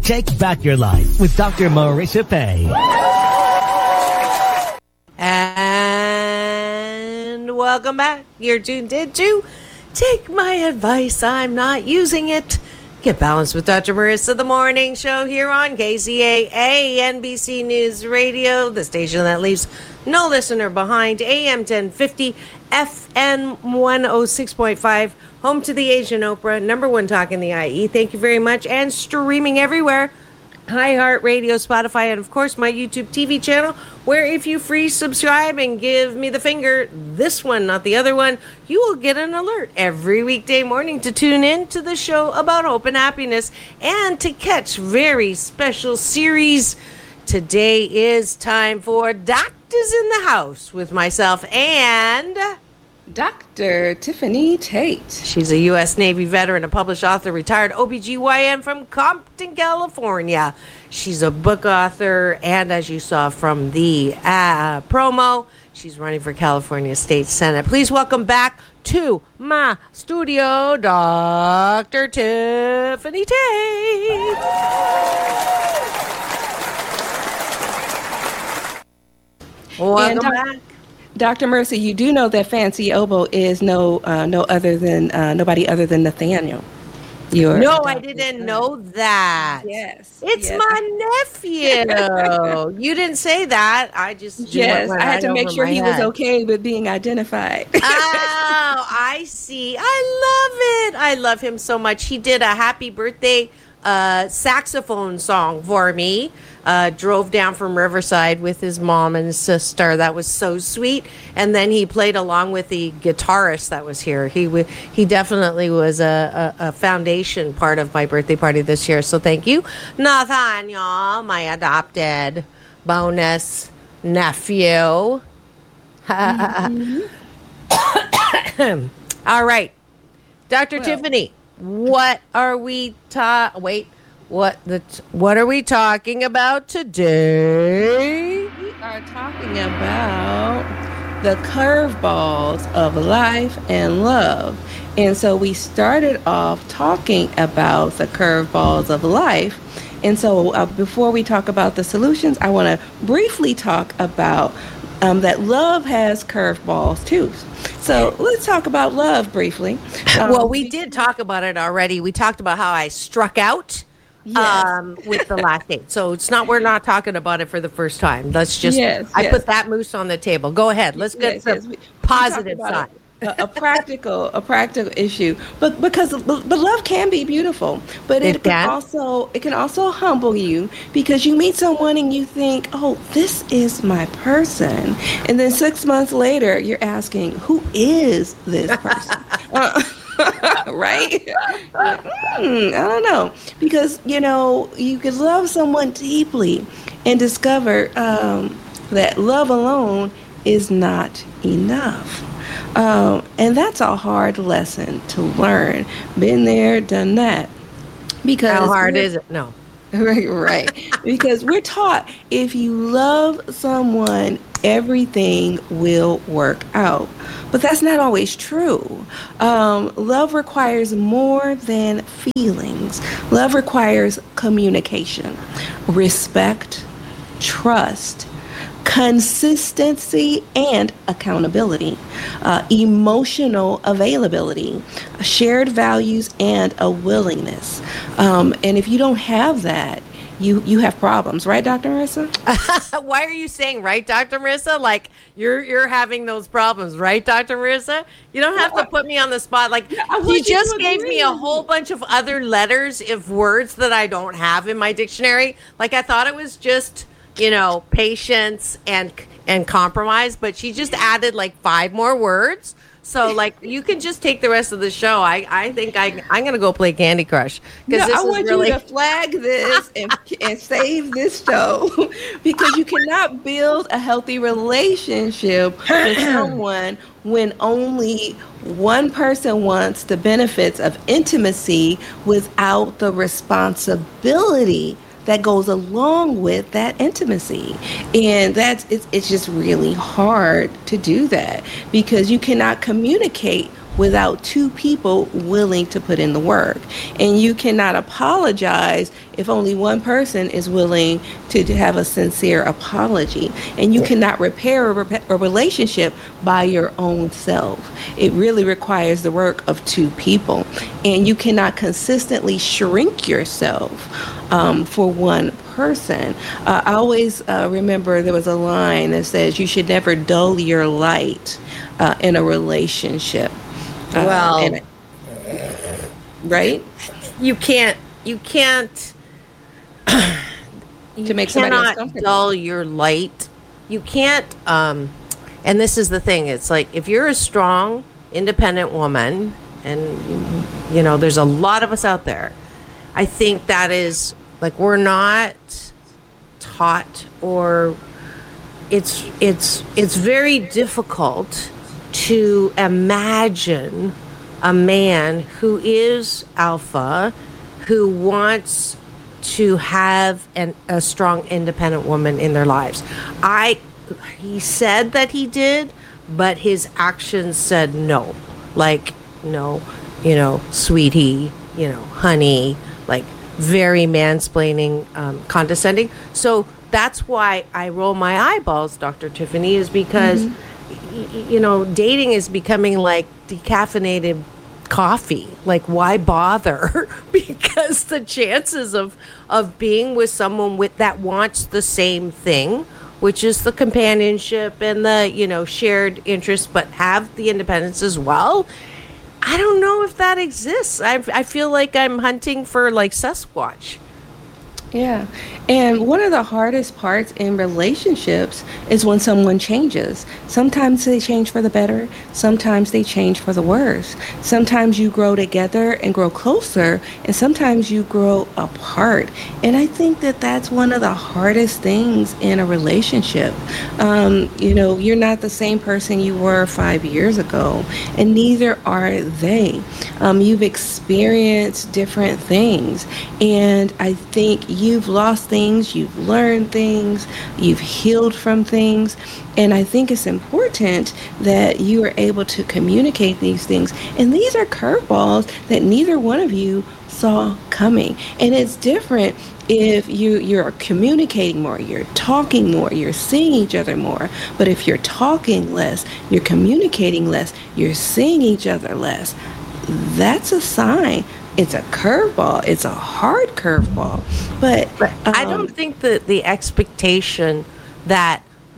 Take back your life with Dr. Marissa Pay. And welcome back. You're tuned in to Take My Advice. I'm not using it. Get balanced with Dr. Marissa, the morning show here on KCAA, NBC News Radio, the station that leaves no listener behind, AM 1050, FM 106.5, home to the Asian Oprah, number one talk in the IE. Thank you very much. And streaming everywhere. iHeartRadio, Spotify, and of course my YouTube TV channel, where if you free subscribe and give me the finger, this one, not the other one, you will get an alert every weekday morning to tune in to the show about hope and happiness and to catch very special series. Today is time for Doctors in the House with myself and Dr. Tiffany Tate. She's a U.S. Navy veteran, a published author, retired OBGYN from Compton, California. She's a book author, and as you saw from the promo, she's running for California State Senate. Please welcome back to my studio, Dr. Tiffany Tate. Welcome back. Dr. Mercy, you do know that Fancy Obo is nobody other than Nathaniel. No, I didn't know that. Yes. It's my nephew. You didn't say that. I just... Yes, I had to make sure he was okay with being identified. Oh, I see. I love it. I love him so much. He did a happy birthday saxophone song for me. Drove down from Riverside with his mom and his sister. That was so sweet. And then he played along with the guitarist that was here. He definitely was a foundation part of my birthday party this year. So thank you, Nathaniel, my adopted bonus nephew. Mm-hmm. All right, Dr. Tiffany, what are we What are we talking about today? We are talking about the curveballs of life and love. And so we started off talking about the curveballs of life. And so before we talk about the solutions, I want to briefly talk about that love has curveballs too. So let's talk about love briefly. Well, we did talk about it already. We talked about how I struck out. Yes. With the last date. So we're not talking about it for the first time. Let's just, I put that moose on the table. Go ahead. Let's get the positive side. A practical issue, but love can be beautiful, but it can also humble you, because you meet someone and you think, oh, this is my person, and then 6 months later you're asking, who is this person? Right? I don't know, because you could love someone deeply and discover that love alone is not enough. And that's a hard lesson to learn. Been there, done that. Because how hard is it? No. Right. Because we're taught if you love someone, everything will work out. But that's not always true. Love requires more than feelings. Love requires communication, respect, trust, consistency and accountability, emotional availability, shared values, and a willingness. And if you don't have that, you have problems, right, Dr. Marissa? Why are you saying right, Dr. Marissa? Like you're having those problems, right, Dr. Marissa? You don't have to put me on the spot. Like you just gave me a whole bunch of other letters of words that I don't have in my dictionary. Like I thought it was just patience and compromise, but she just added like 5 more words. So like you can just take the rest of the show. I think I'm gonna go play Candy Crush, because I want you to flag this and save this show, because you cannot build a healthy relationship with someone when only one person wants the benefits of intimacy without the responsibility that goes along with that intimacy. And it's just really hard to do that, because you cannot communicate without two people willing to put in the work. And you cannot apologize if only one person is willing to have a sincere apology. And you cannot repair a relationship by your own self. It really requires the work of two people. And you cannot consistently shrink yourself for one person. I always remember there was a line that says you should never dull your light in a relationship. Right? You can't to make somebody else cannot comfortable. dull your light. You can't and this is the thing, it's like if you're a strong independent woman, and there's a lot of us out there, I think that is like we're not taught, or it's very difficult to imagine a man who is alpha, who wants to have a strong independent woman in their lives. He said that he did, but his actions said no. Like, no, sweetie, honey, like very mansplaining, condescending. So that's why I roll my eyeballs, Dr. Tiffany, is because, dating is becoming like decaffeinated coffee. Like, why bother? Because the chances of being with someone that wants the same thing, which is the companionship and the, shared interests, but have the independence as well, I don't know if that exists. I feel like I'm hunting for like Sasquatch. Yeah. And one of the hardest parts in relationships is when someone changes. Sometimes they change for the better. Sometimes they change for the worse. Sometimes you grow together and grow closer, and sometimes you grow apart. And I think that that's one of the hardest things in a relationship. You're not the same person you were 5 years ago, and neither are they. You've experienced different things, and I think you've lost things, you've learned things, you've healed from things. And I think it's important that you are able to communicate these things. And these are curveballs that neither one of you saw coming. And it's different if you're communicating more, you're talking more, you're seeing each other more. But if you're talking less, you're communicating less, you're seeing each other less, that's a sign. It's a curveball. It's a hard curveball. But I don't think that the expectation that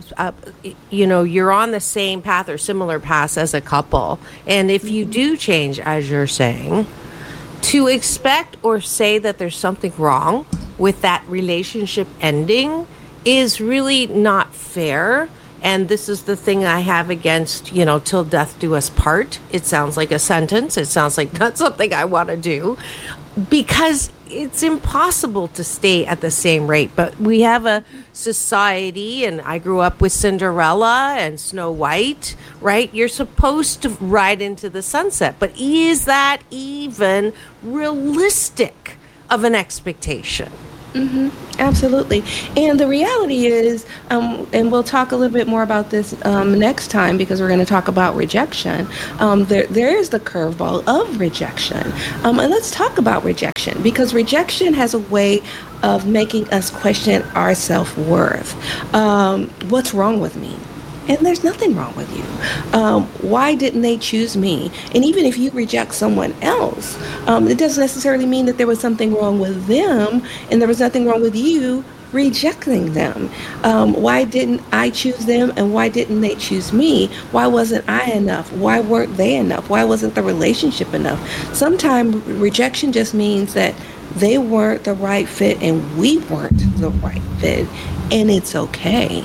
you're on the same path or similar paths as a couple, and if you do change, as you're saying, to expect or say that there's something wrong with that relationship ending is really not fair. And this is the thing I have against, till death do us part. It sounds like a sentence. It sounds like not something I want to do, because it's impossible to stay at the same rate. But we have a society, and I grew up with Cinderella and Snow White, right? You're supposed to ride into the sunset. But is that even realistic of an expectation? Mm-hmm. Absolutely. And the reality is, and we'll talk a little bit more about this next time, because we're going to talk about rejection. There is the curveball of rejection. And let's talk about rejection, because rejection has a way of making us question our self-worth. What's wrong with me? And there's nothing wrong with you. Why didn't they choose me? And even if you reject someone else, it doesn't necessarily mean that there was something wrong with them, and there was nothing wrong with you rejecting them. Why didn't I choose them, and why didn't they choose me? Why wasn't I enough? Why weren't they enough? Why wasn't the relationship enough? Sometimes rejection just means that they weren't the right fit and we weren't the right fit, and it's okay.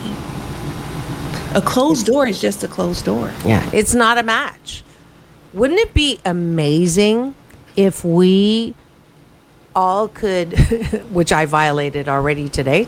A closed door is just a closed door. Yeah, it's not a match. Wouldn't it be amazing if we all could, which I violated already today,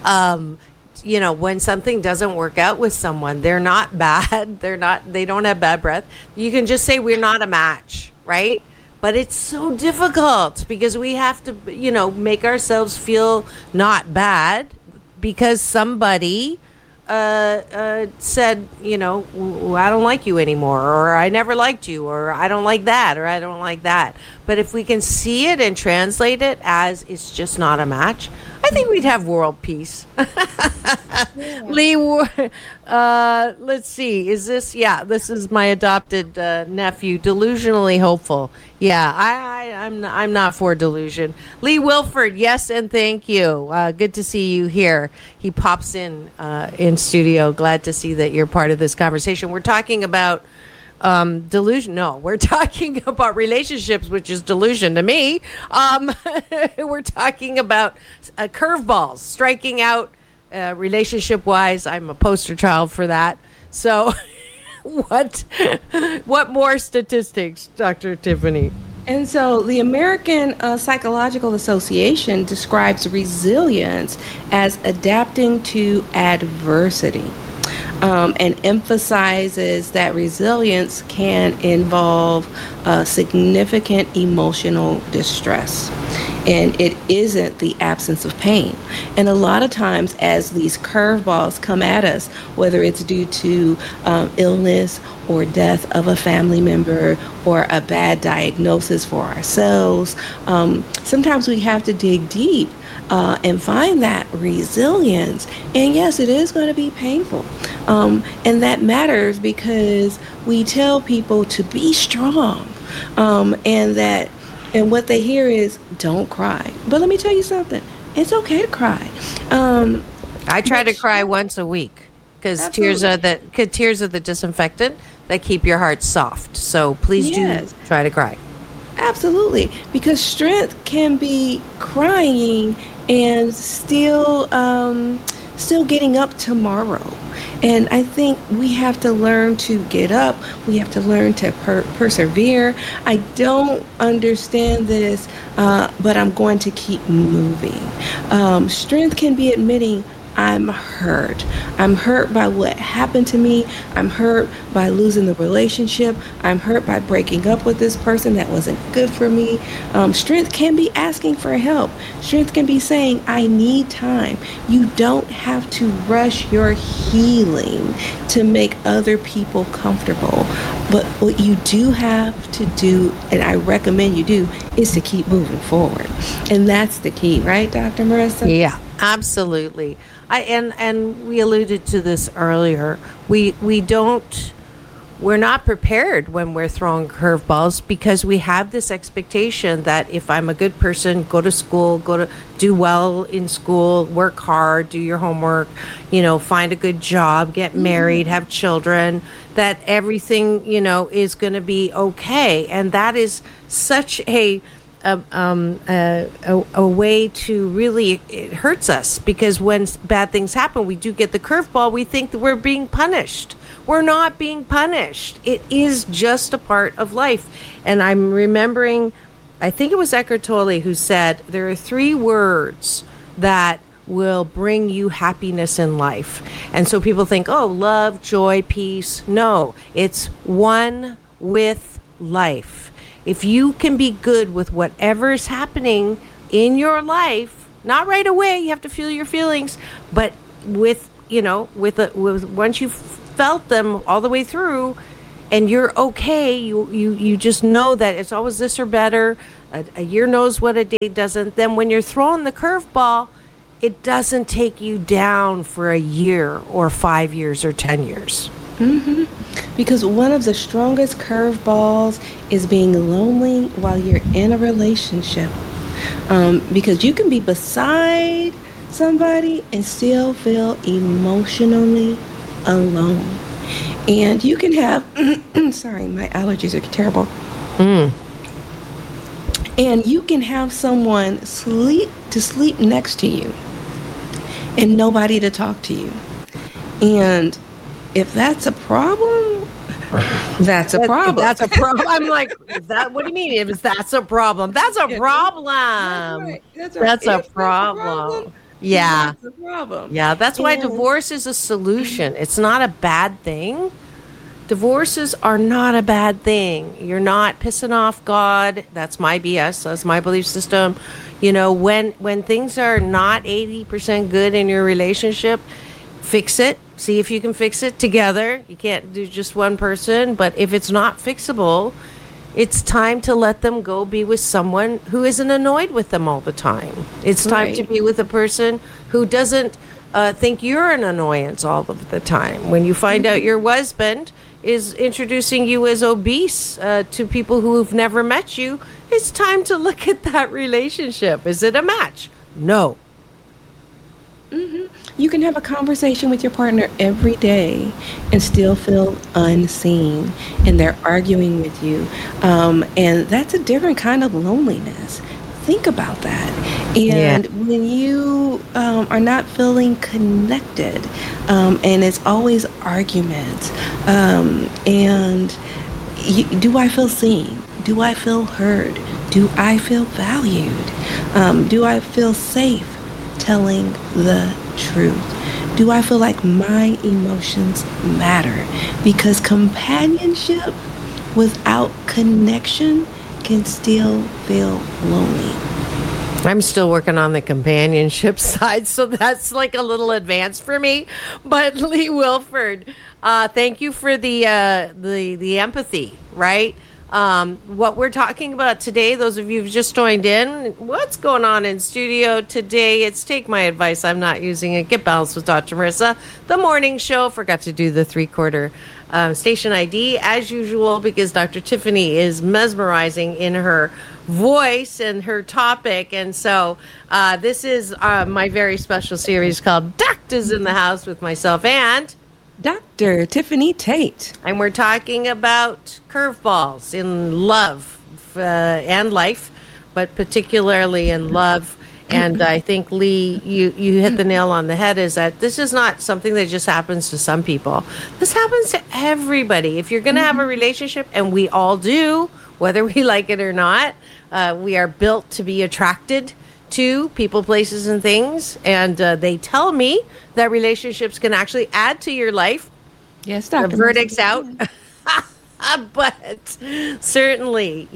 when something doesn't work out with someone, they're not bad, they don't have bad breath. You can just say we're not a match, right? But it's so difficult because we have to, make ourselves feel not bad because somebody said, I don't like you anymore, or I never liked you, or I don't like that, or I don't like that. But if we can see it and translate it as it's just not a match, I think we'd have world peace. Lee, let's see. Is this? Yeah, this is my adopted nephew, delusionally hopeful. Yeah, I'm not for delusion. Lee Wilford, yes, and thank you. Good to see you here. He pops in studio. Glad to see that you're part of this conversation. We're talking about delusion. No, we're talking about relationships, which is delusion to me. We're talking about curveballs, striking out relationship wise. I'm a poster child for that. So what more statistics, Dr. Tiffany? And so the American Psychological Association describes resilience as adapting to adversity. And emphasizes that resilience can involve significant emotional distress. And it isn't the absence of pain. And a lot of times as these curveballs come at us, whether it's due to illness or death of a family member or a bad diagnosis for ourselves, sometimes we have to dig deep and find that resilience. And yes, it is going to be painful. And that matters because we tell people to be strong. And what they hear is, don't cry. But let me tell you something. It's okay to cry. I try to cry once a week because tears are the disinfectant that keep your heart soft. So please do try to cry. Absolutely. Because strength can be crying and still getting up tomorrow. And I think we have to learn to get up. We have to learn to persevere. I don't understand this, but I'm going to keep moving. Strength can be admitting I'm hurt. I'm hurt by what happened to me. I'm hurt by losing the relationship. I'm hurt by breaking up with this person that wasn't good for me. Strength can be asking for help. Strength can be saying, I need time. You don't have to rush your healing to make other people comfortable. But what you do have to do, and I recommend you do, is to keep moving forward. And that's the key, right, Dr. Marissa? Yeah, absolutely. And we alluded to this earlier. We're not prepared when we're throwing curveballs because we have this expectation that if I'm a good person, go to school, do well in school, work hard, do your homework, find a good job, get married, have children, that everything, is going to be okay. And that is such a way to really, it hurts us because when bad things happen, we do get the curveball. We think that we're being punished. We're not being punished. It is just a part of life. And I'm remembering, I think it was Eckhart Tolle who said, there are 3 words that will bring you happiness in life. And so people think, oh, love, joy, peace. No, it's one with life. If you can be good with whatever is happening in your life, not right away, you have to feel your feelings, but with once you've felt them all the way through and you're okay, you just know that it's always this or better. A year knows what a day doesn't. Then when you're throwing the curveball, it doesn't take you down for a year or 5 years or 10 years. Mm-hmm. Because one of the strongest curveballs is being lonely while you're in a relationship. Because you can be beside somebody and still feel emotionally alone. And you can have, sorry, my allergies are terrible. And you can have someone sleep next to you and nobody to talk to you. And if that's a problem, that's a problem. That's a problem. I'm like, what do you mean? If that's a problem, that's a problem. That's a problem. Yeah. That's a problem. Yeah. That's why divorce is a solution. It's not a bad thing. Divorces are not a bad thing. You're not pissing off God. That's my BS. That's my belief system. When things are not 80% good in your relationship, fix it. See if you can fix it together. You can't do just one person, but if it's not fixable, it's time to let them go be with someone who isn't annoyed with them all the time. It's time to be with a person who doesn't think you're an annoyance all of the time. When you find out your husband is introducing you as obese to people who've never met you, it's time to look at that relationship. Is it a match? No. You can have a conversation with your partner every day and still feel unseen, and they're arguing with you. And that's a different kind of loneliness. Think about that. And when you are not feeling connected, and it's always arguments, do I feel seen? Do I feel heard? Do I feel valued? Do I feel safe telling the truth? Do I feel like my emotions matter? Because companionship without connection can still feel lonely. I'm still working on the companionship side, so that's like a little advanced for me. But Lee Wilford, thank you for the empathy, right? What we're talking about today, those of you who've just joined in, what's going on in studio today? It's Take My Advice, I'm Not Using It. Get Balanced with Dr. Marissa, the morning show. Forgot to do the 3/4 station ID as usual, because Dr. Tiffany is mesmerizing in her voice and her topic. And so this is my very special series called Doctors in the House with myself and Dr. Tiffany Tate. And we're talking about curveballs in love and life, but particularly in love. And I think, Lee, you hit the nail on the head, is that this is not something that just happens to some people. This happens to everybody. If you're going to have a relationship, and we all do, whether we like it or not, we are built to be attracted to people, places, and things. And they tell me that relationships can actually add to your life. Yes, Dr. The verdict's out. But certainly,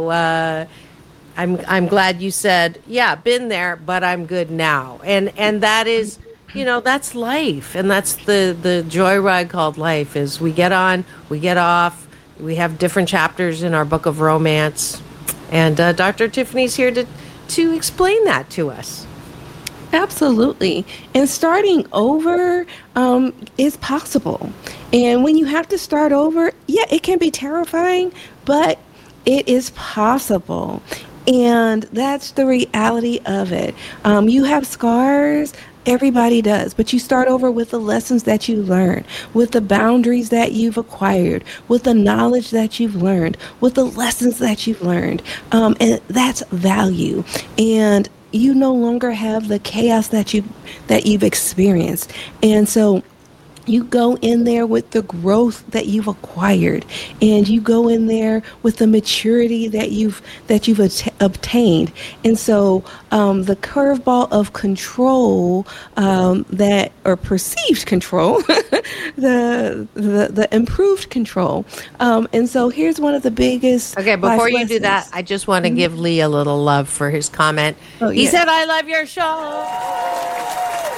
I'm glad you said, yeah, been there, but I'm good now. And that is, that's life. And that's the joyride called life, is we get on, we get off. We have different chapters in our book of romance. And Dr. Tiffany's here to explain that to us. Absolutely. And starting over is possible. And when you have to start over, yeah, it can be terrifying, but it is possible. And that's the reality of it. You have scars. Everybody does, but you start over with the lessons that you learned, with the boundaries that you've acquired, with the knowledge that you've learned, with the lessons that you've learned. And that's value. And you no longer have the chaos that you've experienced. And so you go in there with the growth that you've acquired, and you go in there with the maturity that you've obtained. And so the curveball of control, or perceived control, the improved control. And so here's one of the biggest. Okay, before you do that, I just want to give Lee a little love for his comment. He said, "I love your show."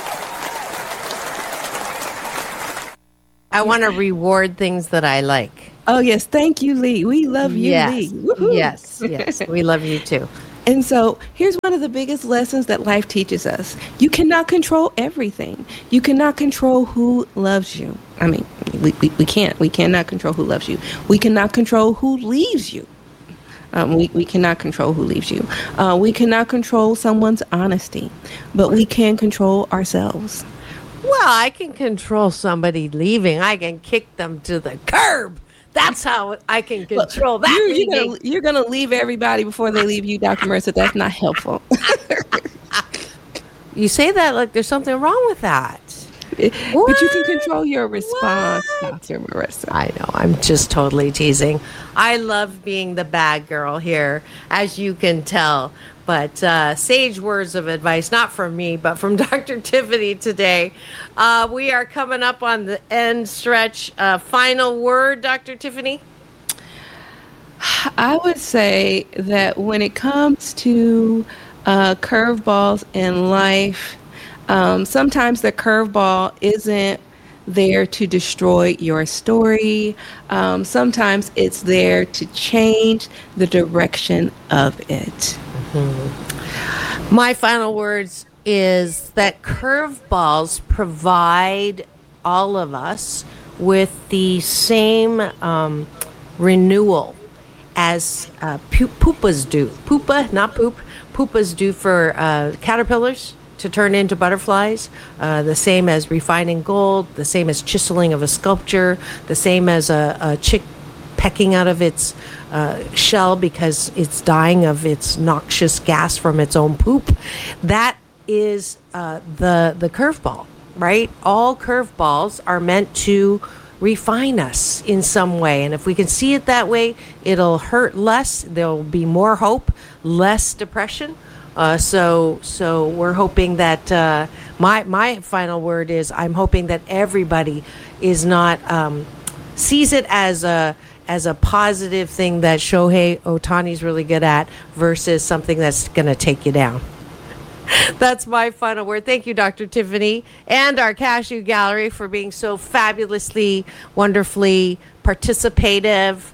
I want to reward things that I like. Oh, yes. Thank you, Lee. We love you, Lee. Woo-hoo. Yes. We love you too. And so here's one of the biggest lessons that life teaches us. You cannot control everything. You cannot control who loves you. I mean, we can't. We cannot control who loves you. We cannot control who leaves you. We cannot control who leaves you. We cannot control someone's honesty, but we can control ourselves. Well, I can control somebody leaving. I can kick them to the curb. That's how I can control that. You're gonna leave everybody before they leave you, Dr. Marissa. That's not helpful. You say that like there's something wrong with that. But you can control your response, Dr. Marissa. I know. I'm just totally teasing. I love being the bad girl here, as you can tell. But sage words of advice, not from me, but from Dr. Tiffany today. We are coming up on the end stretch. Final word, Dr. Tiffany? I would say that when it comes to curveballs in life, sometimes the curveball isn't there to destroy your story. Sometimes it's there to change the direction of it. My final words is that curveballs provide all of us with the same renewal as pupas do. Pupa, not poop. Pupas do for caterpillars to turn into butterflies. The same as refining gold, the same as chiseling of a sculpture, the same as a chick pecking out of its shell because it's dying of its noxious gas from its own poop. That is the curveball, right? All curveballs are meant to refine us in some way. And if we can see it that way, it'll hurt less. There'll be more hope, less depression. So we're hoping that my final word is I'm hoping that everybody is not sees it as a positive thing that Shohei Ohtani's really good at versus something that's going to take you down. That's my final word. Thank you, Dr. Tiffany, and our Cashew Gallery for being so fabulously, wonderfully participative.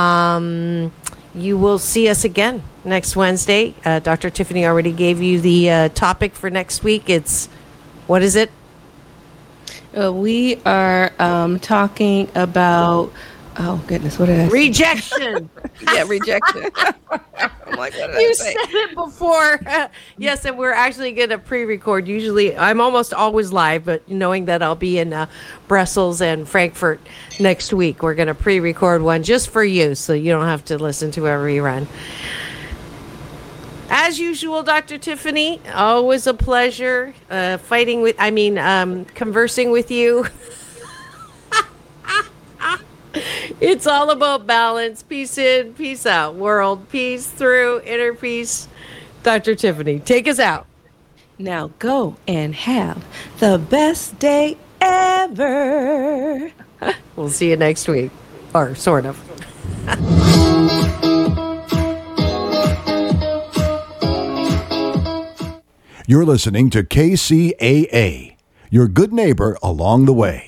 You will see us again next Wednesday. Dr. Tiffany already gave you the topic for next week. What is it? We are talking about, oh goodness, what did I say? Rejection. Yeah, rejection. I'm like, what did I You say? said it before. Yes, and we're actually going to pre-record. Usually, I'm almost always live, but knowing that I'll be in Brussels and Frankfurt next week, we're going to pre-record one just for you, so you don't have to listen to a rerun. As usual, Dr. Tiffany, always a pleasure conversing with you. It's all about balance. Peace in, peace out. World peace through, inner peace. Dr. Tiffany, take us out. Now go and have the best day ever. We'll see you next week. Or sort of. You're listening to KCAA, your good neighbor along the way.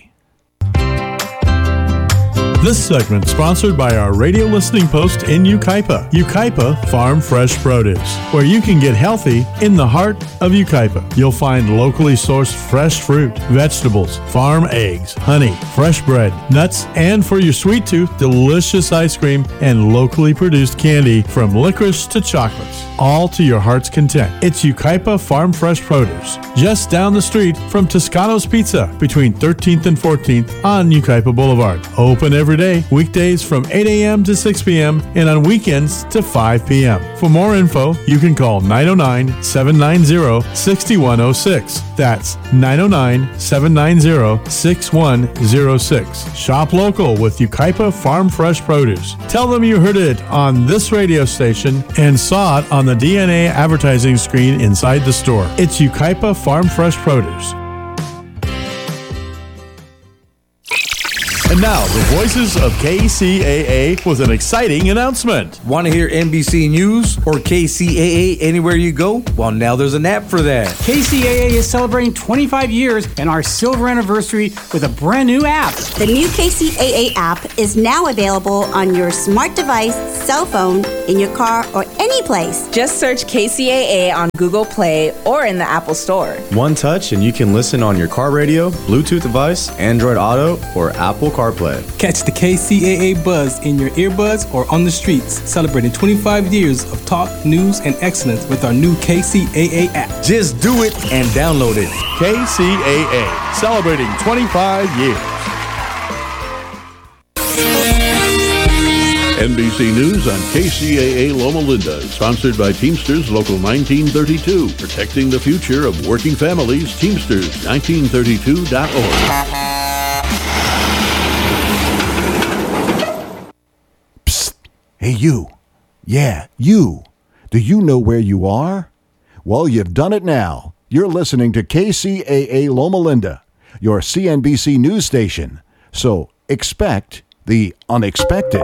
This segment sponsored by our radio listening post in Yucaipa, Yucaipa Farm Fresh Produce, where you can get healthy in the heart of Yucaipa. You'll find locally sourced fresh fruit, vegetables, farm eggs, honey, fresh bread, nuts, and for your sweet tooth, delicious ice cream and locally produced candy from licorice to chocolates, all to your heart's content. It's Yucaipa Farm Fresh Produce, just down the street from Toscano's Pizza between 13th and 14th on Yucaipa Boulevard. Open every day, weekdays from 8 a.m. to 6 p.m. and on weekends to 5 p.m. For more info, you can call 909-790-6106. That's 909-790-6106. Shop local with Yucaipa Farm Fresh Produce. Tell them you heard it on this radio station and saw it on the DNA advertising screen inside the store. It's Yucaipa Farm Fresh Produce. And now, the voices of KCAA with an exciting announcement. Want to hear NBC News or KCAA anywhere you go? Well, now there's an app for that. KCAA is celebrating 25 years and our silver anniversary with a brand new app. The new KCAA app is now available on your smart device, cell phone, in your car, or any place. Just search KCAA on Google Play or in the Apple Store. One touch and you can listen on your car radio, Bluetooth device, Android Auto, or Apple CarPlay. Catch the KCAA buzz in your earbuds or on the streets, celebrating 25 years of talk, news, and excellence with our new KCAA app. Just do it and download it. KCAA, celebrating 25 years. NBC News on KCAA Loma Linda is sponsored by Teamsters Local 1932, protecting the future of working families. Teamsters1932.org. Hey, you. Yeah, you. Do you know where you are? Well, you've done it now. You're listening to KCAA Loma Linda, your CNBC news station. So expect the unexpected.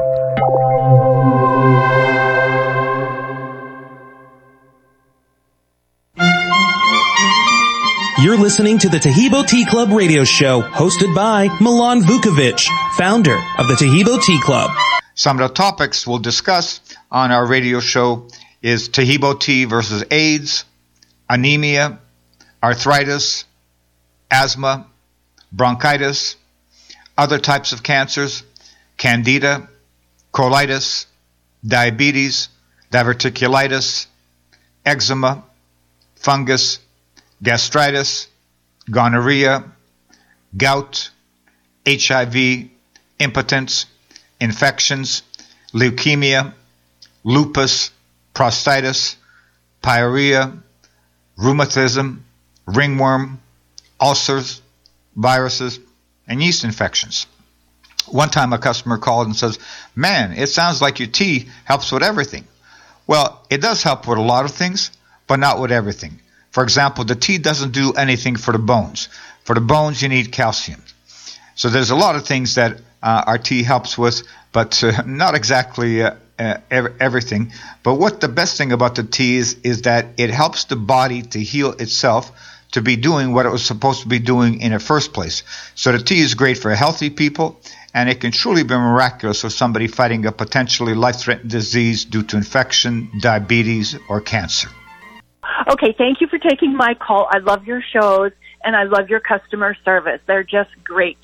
You're listening to the Taheebo Tea Club radio show, hosted by Milan Vukovic, founder of the Taheebo Tea Club. Some of the topics we'll discuss on our radio show is Taheebo tea versus AIDS, anemia, arthritis, asthma, bronchitis, other types of cancers, candida, colitis, diabetes, diverticulitis, eczema, fungus, gastritis, gonorrhea, gout, HIV, impotence, infections, leukemia, lupus, prostatitis, pyorrhea, rheumatism, ringworm, ulcers, viruses, and yeast infections. One time a customer called and says, "Man, it sounds like your tea helps with everything." Well, it does help with a lot of things, but not with everything. For example, the tea doesn't do anything for the bones. For the bones, you need calcium. So there's a lot of things that our tea helps with, but not exactly everything. But what the best thing about the tea is that it helps the body to heal itself, to be doing what it was supposed to be doing in the first place. So the tea is great for healthy people, and it can truly be miraculous for somebody fighting a potentially life-threatening disease due to infection, diabetes, or cancer. Okay, thank you for taking my call. I love your shows, and I love your customer service. They're just great.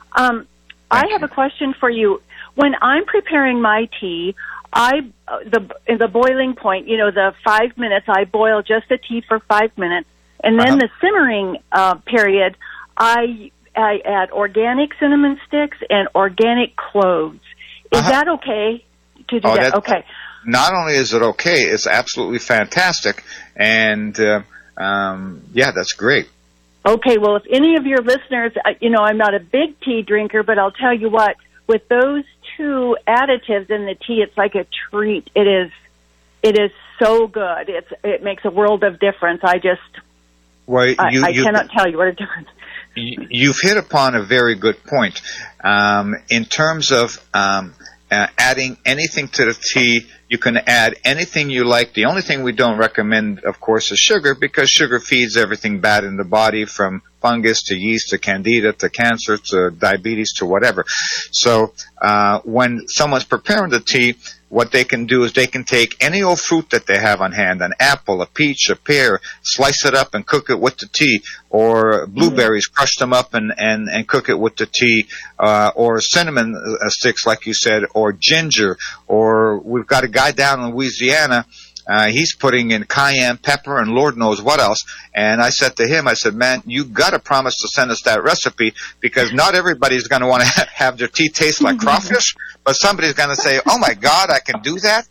I have a question for you. When I'm preparing my tea, in the boiling point, the 5 minutes, I boil just the tea for 5 minutes, and then the simmering period, I add organic cinnamon sticks and organic cloves. Is that okay to do that? Okay. Not only is it okay, it's absolutely fantastic, and that's great. Okay, well, if any of your listeners, I'm not a big tea drinker, but I'll tell you what, with those two additives in the tea, it's like a treat. It is so good. It makes a world of difference. I cannot tell you what a difference. You've hit upon a very good point. In terms of adding anything to the tea, you can add anything you like. The only thing we don't recommend, of course, is sugar, because sugar feeds everything bad in the body, from fungus to yeast to candida to cancer to diabetes to whatever. So when someone's preparing the tea, what they can do is they can take any old fruit that they have on hand, an apple, a peach, a pear, slice it up and cook it with the tea, or blueberries, crush them up and cook it with the tea, or cinnamon sticks, like you said, or ginger, or we've got a guy down in Louisiana, he's putting in cayenne pepper and Lord knows what else. And I said to him, I said, "Man, you got to promise to send us that recipe, because not everybody's going to want to have their tea taste like crawfish, but somebody's going to say, oh my God, I can do that."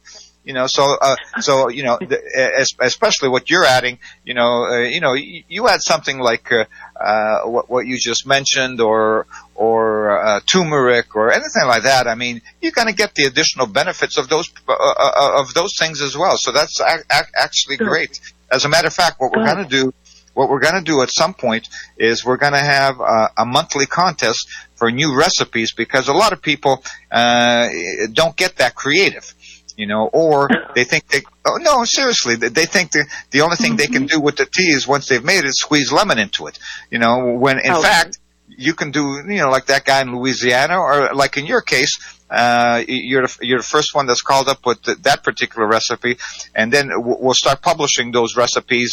Especially what you're adding, you add something like what you just mentioned, or turmeric, or anything like that. I mean, you're going to get the additional benefits of those things as well. So that's actually great. As a matter of fact, what we're going to do at some point is we're going to have a monthly contest for new recipes, because a lot of people don't get that creative. Or they think they think the only thing they can do with the tea is, once they've made it, squeeze lemon into it. When in fact, you can do, like that guy in Louisiana, or like in your case, you're the first one that's called up with that particular recipe, and then we'll start publishing those recipes